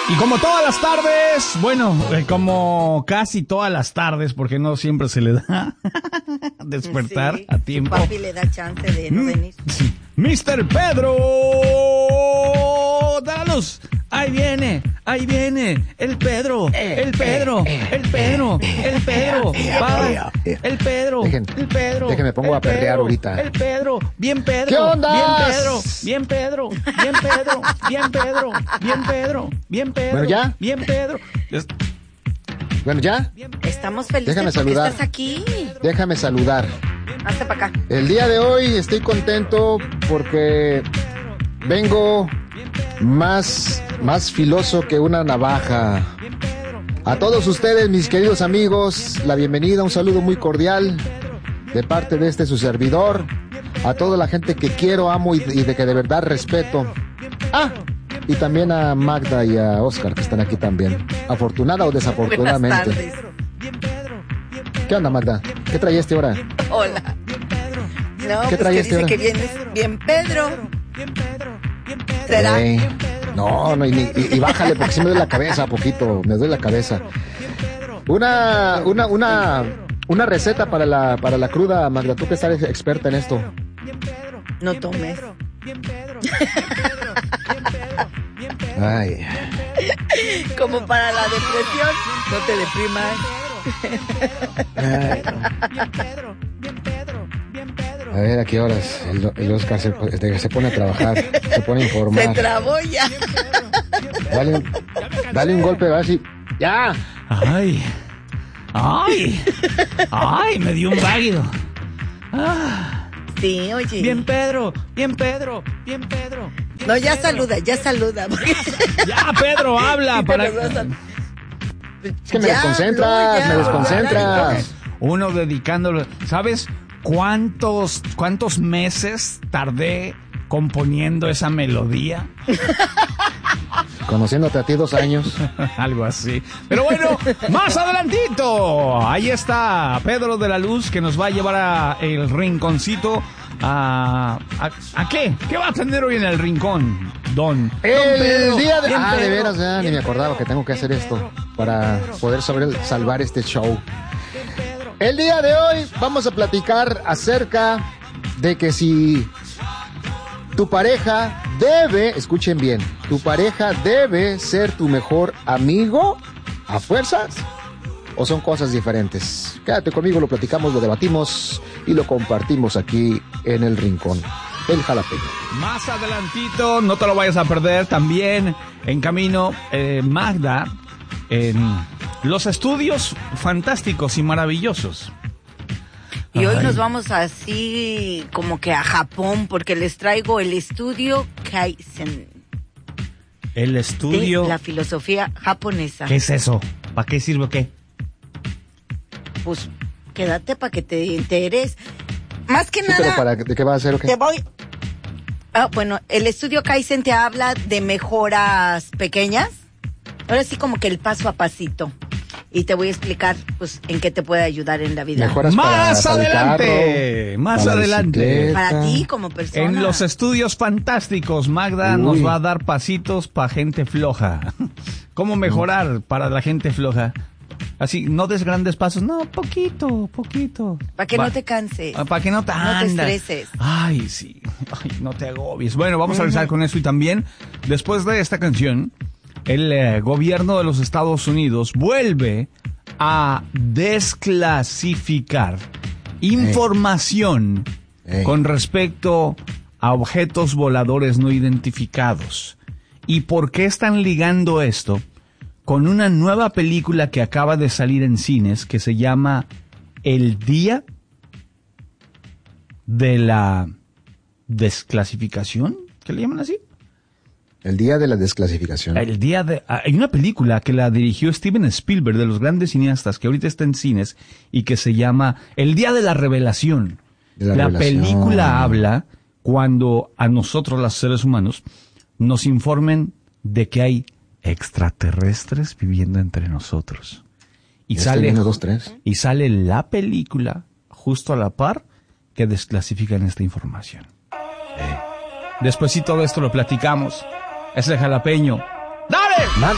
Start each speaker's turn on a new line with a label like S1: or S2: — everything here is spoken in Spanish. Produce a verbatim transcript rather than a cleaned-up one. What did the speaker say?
S1: Y como todas las tardes, bueno, eh, como casi todas las tardes, porque no siempre se le da despertar
S2: sí,
S1: a tiempo.
S2: Su papi le da chance de no venir.
S1: Sí. mister Pedro de la Luz. Ahí viene, ahí viene, el Pedro, el Pedro, el Pedro, el Pedro, va, el Pedro,
S3: Dejen,
S1: el Pedro.
S3: déjenme pongo a perrear
S1: Pedro,
S3: ahorita.
S1: El Pedro, bien Pedro,
S3: ¿Qué onda?
S1: bien Pedro, bien Pedro, bien Pedro, bien Pedro, bien Pedro, bien Pedro.
S3: Bueno, ¿ya?
S1: Bien Pedro. Es-
S3: Bueno, ¿ya?
S2: Estamos felices
S3: Déjame
S2: porque
S3: saludar.
S2: estás aquí.
S3: Déjame saludar.
S2: Hazte para acá.
S3: El día de hoy estoy contento porque vengo más, más filoso que una navaja. A todos ustedes, mis queridos amigos, la bienvenida, un saludo muy cordial de parte de este su servidor. A toda la gente que quiero, amo y, y de que de verdad respeto. Ah, y también a Magda y a Oscar que están aquí también. Afortunada o
S2: Buenas
S3: desafortunadamente.
S2: tardes.
S3: ¿Qué onda, Magda? ¿Qué traía este hora?
S2: Hola. No,
S3: ¿Qué
S2: pues
S3: traía
S2: que
S3: este
S2: dice
S3: hora?
S2: que vienes bien Pedro. ¿Será?
S3: Ey, no, no, y, ni- y, y bájale porque sí me duele la cabeza poquito, me duele la cabeza. Una, una, una, una receta para la, para la cruda, Magda, tú que estás experta en esto.
S2: No tomes.
S3: Ay,
S2: Como para la depresión, no te deprimas.
S3: ay, no. A ver, ¿a qué horas? El, el Oscar se, se pone a trabajar, se pone a
S2: Se
S3: informar.
S2: trabó ya.
S3: Dale, un- dale un golpe, va así. ¡Ya!
S1: Ay, ay, ay, me dio un váguido.
S2: Sí, oye.
S1: Bien Pedro, bien Pedro, bien Pedro.
S2: No, ya saluda, ya saluda. porque-
S1: Ya, Pedro, habla.
S2: Sí te
S1: para...
S2: nos vas a-
S3: Es que me
S2: Ya,
S3: desconcentras,
S2: no, ya,
S3: me desconcentras.
S1: Uno dedicándolo. ¿Sabes cuántos, cuántos meses tardé componiendo esa melodía?
S3: Conociéndote a ti dos años.
S1: Algo así. Pero bueno, más adelantito. Ahí está Pedro de la Luz que nos va a llevar a el rinconcito. A, a, ¿a qué? ¿Qué va a tener hoy en el rincón, don? Don
S3: El
S1: Pedro,
S3: día de...
S1: bien
S3: Ah, de
S1: Pedro.
S3: veras, ya ni me acordaba que tengo que hacer esto para poder saber, salvar este show. El día de hoy vamos a platicar acerca de que si tu pareja debe, escuchen bien, tu pareja debe ser tu mejor amigo a fuerzas o son cosas diferentes. Quédate conmigo, lo platicamos, lo debatimos y lo compartimos aquí en el rincón. El jalapeño.
S1: Más adelantito, no te lo vayas a perder, también en camino eh, Magda en los estudios fantásticos y maravillosos.
S2: Y hoy
S1: Ay.
S2: nos vamos así como que a Japón porque les traigo el estudio Kaizen
S1: El
S2: de
S1: estudio...
S2: la filosofía japonesa.
S1: ¿Qué es eso? ¿Para qué sirve o qué?
S2: Pues quédate para que te enteres. Más que
S3: Sí,
S2: nada,
S3: pero para, ¿de qué va a ser o qué?
S2: te voy... Ah, bueno, el estudio Kaizen te habla de mejoras pequeñas. Ahora sí como que el paso a pasito. Y te voy a explicar, pues, en qué te puede ayudar en la vida.
S3: Mejoras
S1: Más
S3: para, para el
S1: adelante,
S3: carro,
S1: más
S3: para la
S1: adelante.
S3: bicicleta.
S2: Para ti como persona.
S1: En los estudios fantásticos, Magda
S3: Uy.
S1: nos va a dar pasitos para gente floja. ¿Cómo mejorar para la gente floja? Así, no des grandes pasos, no, poquito, poquito.
S2: Para que
S1: Va-
S2: no te canses.
S1: Para que no te
S2: No te
S1: andas.
S2: estreses.
S1: Ay, sí. Ay, no te agobies. Bueno, vamos a regresar con eso y también, después de esta canción, el eh, gobierno de los Estados Unidos vuelve a desclasificar información
S3: Ey.
S1: con respecto a objetos voladores no identificados. ¿Y por qué están ligando esto con una nueva película que acaba de salir en cines que se llama El Día de la Desclasificación? ¿Qué le llaman así?
S3: El día de la desclasificación.
S1: El día de... Hay una película que la dirigió Steven Spielberg, de los grandes cineastas, que ahorita está en cines, y que se llama El Día de la Revelación.
S3: De la
S1: la
S3: revelación.
S1: película habla cuando a nosotros, los seres humanos, nos informen de que hay extraterrestres viviendo entre nosotros. Y
S3: Ya estoy
S1: sale,
S3: viendo dos, tres.
S1: y sale la película justo a la par que desclasifican esta información. Después sí todo esto lo platicamos. Es el jalapeño. ¡Dale!
S3: Mag-